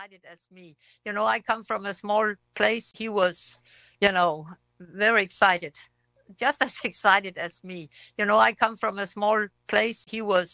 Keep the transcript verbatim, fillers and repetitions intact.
excited as me. You know, I come from a small place. He was, you know, very excited, just as excited as me. You know, I come from a small place. He was